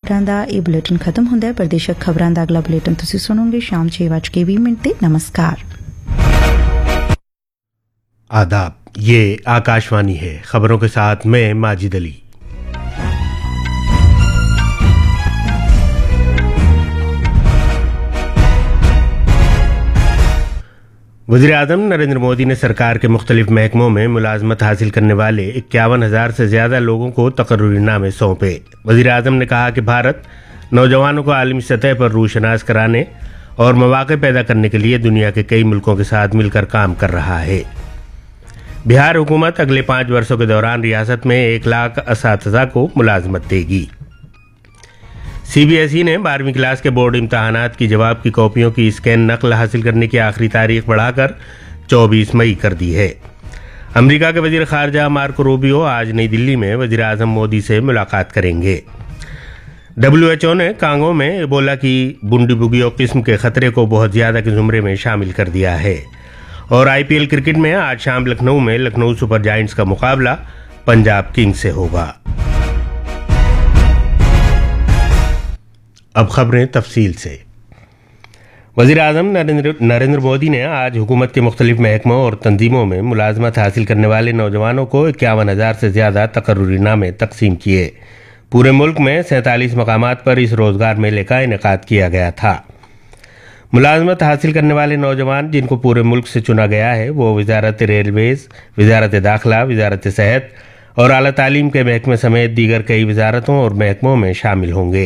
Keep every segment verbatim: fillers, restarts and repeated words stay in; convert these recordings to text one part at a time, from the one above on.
ਖਬਰਾਂ ਦਾ ਇਹ ਬੁਲੇਟਿਨ ਖਤਮ ਹੁੰਦਾ ਹੈ। ਪ੍ਰਦੇਸ਼ਕ ਖਬਰਾਂ ਦਾ ਅਗਲਾ ਬੁਲੇਟਿਨ ਤੁਸੀਂ ਸੁਣੋਗੇ शाम छह बज के बीस मिनट ਤੇ। नमस्कार। आदाब, ये आकाशवाणी है। खबरों के साथ मैं माजिद अली। वज़ीर आज़म नरेंद्र मोदी ने सरकार के मुख्तलिफ महकमों में मुलाजमत हासिल करने वाले इक्यावन हजार से ज्यादा लोगों को तकर्रुरीनामे सौंपे। वज़ीर आज़म ने कहा कि भारत नौजवानों को आलमी सतह पर रूशनास कराने और मौके पैदा करने के लिए दुनिया के कई मुल्कों के साथ मिलकर काम कर रहा है। बिहार हुकूमत अगले पाँच वर्षों के दौरान रियासत में एक लाख असातिज़ा को मुलाजमत देगी। सीबीएसई ने बारहवीं क्लास के बोर्ड इम्तहानात की जवाब की कॉपियों की स्कैन नकल हासिल करने की आखिरी तारीख बढ़ाकर चौबीस मई कर दी है। अमेरिका के वजीर खारजा मार्को रूबियो आज नई दिल्ली में वजीर आजम मोदी से मुलाकात करेंगे। डब्ल्यूएचओ ने कांगो में इबोला की बुंडीबुगियो किस्म के खतरे को बहुत ज्यादा के जुमरे में शामिल कर दिया है। और आईपीएल क्रिकेट में आज शाम लखनऊ में लखनऊ सुपर जायंट्स का मुकाबला पंजाब किंग्स से होगा। अब खबरें तफसील से। वज़ीर आज़म नरेंद्र नरेंद्र मोदी ने आज हुकूमत के मुख्तलिफ महकमों और तंजीमों में मुलाजमत हासिल करने वाले नौजवानों को इक्यावन हजार से ज्यादा तकर्रुरीनामे तकसीम किए। पूरे मुल्क में सैंतालीस मकामात पर इस रोजगार मेले का इनेकाद किया गया था। मुलाजमत हासिल करने वाले नौजवान जिनको पूरे मुल्क से चुना गया है वो वजारत रेलवेज, वजारत दाखिला, वजारत सेहत और आला तालीम के महकमे समेत दीगर कई वजारतों और महकमों में शामिल होंगे।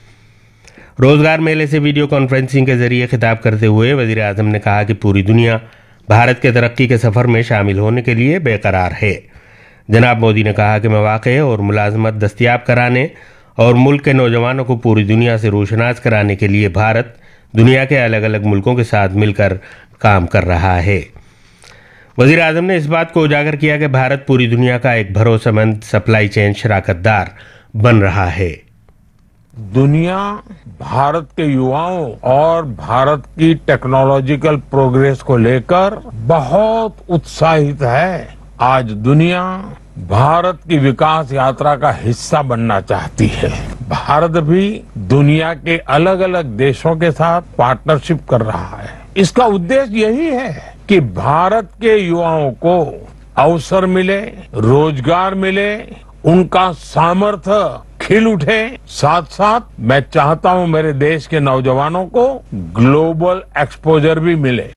रोजगार मेले से वीडियो कॉन्फ्रेंसिंग के जरिए खिताब करते हुए वज़ीर आज़म ने कहा कि पूरी दुनिया भारत के तरक्की के सफर में शामिल होने के लिए बेकरार है। जनाब मोदी ने कहा कि मौके और मुलाजमत दस्तियाब कराने और मुल्क के नौजवानों को पूरी दुनिया से रोशनास कराने के लिए भारत दुनिया के अलग अलग मुल्कों के साथ मिलकर काम कर रहा है। वज़ीर आज़म ने इस बात को उजागर किया कि भारत पूरी दुनिया का एक भरोसेमंद सप्लाई चेन शराकतदार बन रहा है। दुनिया भारत के युवाओं और भारत की टेक्नोलॉजिकल प्रोग्रेस को लेकर बहुत उत्साहित है। आज दुनिया भारत की विकास यात्रा का हिस्सा बनना चाहती है। भारत भी दुनिया के अलग अलग देशों के साथ पार्टनरशिप कर रहा है। इसका उद्देश्य यही है कि भारत के युवाओं को अवसर मिले, रोजगार मिले, उनका सामर्थ्य खिल उठे। साथ साथ मैं चाहता हूं मेरे देश के नौजवानों को ग्लोबल एक्सपोजर भी मिले।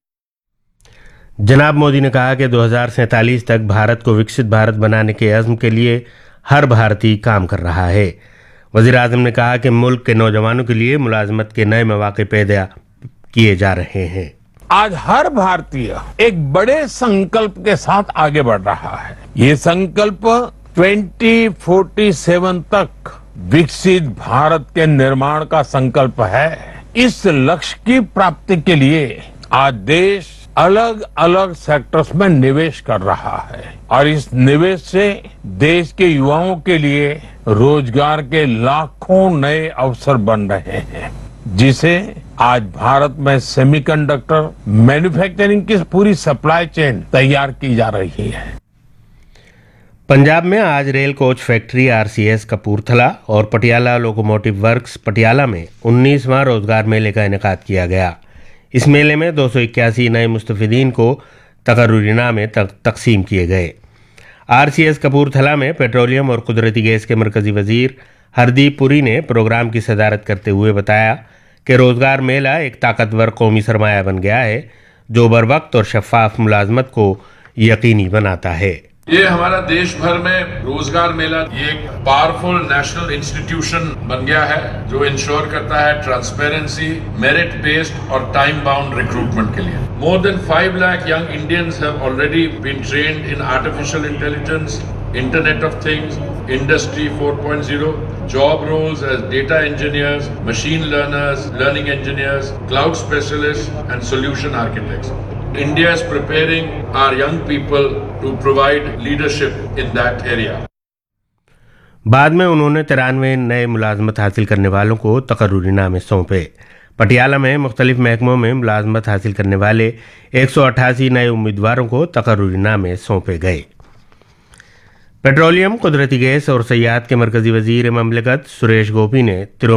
जनाब मोदी ने कहा कि दो हजार सैंतालीस तक भारत को विकसित भारत बनाने के अज़्म के लिए हर भारतीय काम कर रहा है। वज़ीर आज़म ने कहा कि मुल्क के नौजवानों के लिए मुलाजमत के नए मौके पैदा किए जा रहे हैं। आज हर भारतीय एक बड़े संकल्प के साथ आगे बढ़ रहा है। ये संकल्प ट्वेंटी फोर्टी सेवन तक विकसित भारत के निर्माण का संकल्प है। इस लक्ष्य की प्राप्ति के लिए आज देश अलग अलग सेक्टर्स में निवेश कर रहा है और इस निवेश से देश के युवाओं के लिए रोजगार के लाखों नए अवसर बन रहे हैं, जिसे आज भारत में सेमीकंडक्टर मैन्युफैक्चरिंग की पूरी सप्लाई चेन तैयार की जा रही है। पंजाब में आज rail coach factory RCS Kapurthala और पटियाला लोकोमोटिव वर्क्स पटियाला में उन्नीसवां रोजगार मेले का इनेकाद किया गया। इस मेले में दो सौ इक्यासी नए मुस्तफिदीन को तकर्रुरीनामे तक तकसीम किए गए। आरसीएस कपूरथला में पेट्रोलियम और कुदरती गैस के मरकजी वजीर हरदीप पुरी ने प्रोग्राम की सदारत करते हुए बताया कि रोजगार मेला एक ताकतवर कौमी सरमाया बन गया है जो बर वक्त और शफाफ मुलाजमत को यकीनी बनाता है। ये हमारा देश भर में रोजगार मेला ये एक पावरफुल नेशनल इंस्टीट्यूशन बन गया है जो इंश्योर करता है ट्रांसपेरेंसी, मेरिट बेस्ड और टाइम बाउंड रिक्रूटमेंट के लिए। More than five lakh young Indians have already been trained in artificial intelligence, internet of things, industry four point zero, job roles as data engineers, machine learners, learning engineers, cloud specialists and solution architects. India is preparing our young people to provide leadership in that area. बाद में उन्होंने तिरानवे नए मुलाजमत हासिल करने वालों को तकर्रुरीनामे सौंपे। पटियाला में मुख्तलिफ महकमों में मुलाजमत हासिल करने वाले एक सौ अट्ठासी नए उम्मीदवारों को तकर्रुरीनामे सौंपे गए। पेट्रोलियम, कुदरती गैस और सयाहत के मरकजी वजीर ममलिकत सुरेश गोपी ने